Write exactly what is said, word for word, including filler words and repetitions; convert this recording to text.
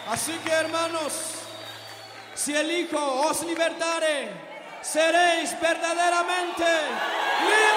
Así que, hermanos, si el Hijo os libertare, seréis verdaderamente libres.